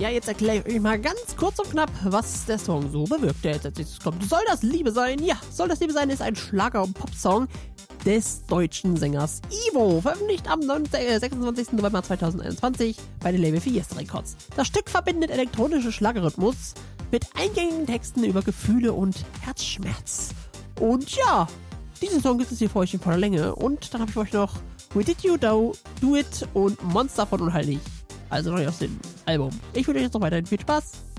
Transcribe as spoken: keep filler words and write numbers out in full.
Ja, jetzt erkläre ich euch mal ganz kurz und knapp, was der Song so bewirkt, der jetzt als nächstes kommt. Soll das Liebe sein? Ja, Soll das Liebe sein ist ein Schlager- und Popsong des deutschen Sängers Ivo, veröffentlicht am sechsundzwanzigsten November zweitausendeinundzwanzig bei dem Label Fiesta Records. Das Stück verbindet elektronische Schlagerrhythmus mit eingängigen Texten über Gefühle und Herzschmerz. Und ja, diesen Song gibt es hier für euch in voller Länge. Und dann habe ich für euch noch We Did You Do, Do It und Monster von Unheilig. Also neu aus dem Album. Ich wünsche euch jetzt noch weiterhin viel Spaß.